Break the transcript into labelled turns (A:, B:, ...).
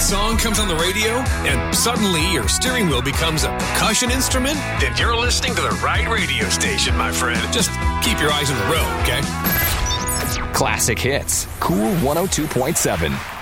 A: song comes on the radio and suddenly your steering wheel becomes a percussion instrument? Then you're listening to the right radio station, my friend. Just keep your eyes on the road, okay?
B: Classic hits. Cool 102.7.